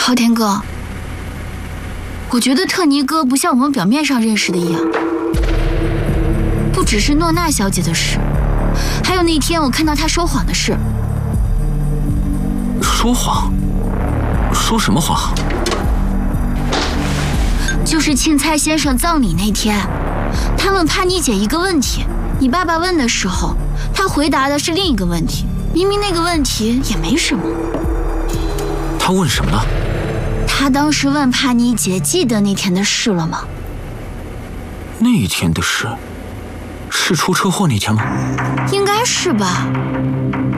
昊天哥，我觉得特尼哥不像我们表面上认识的一样，不只是诺娜小姐的事，还有那天我看到他说谎的事。 说谎？说什么谎？ 就是青菜先生葬礼那天，他问帕妮姐一个问题，你爸爸问的时候，他回答的是另一个问题，明明那个问题也没什么。 他问什么了？ 他当时问帕妮姐记得那天的事了吗？ 那天的事，是出车祸那天吗？ 应该是吧。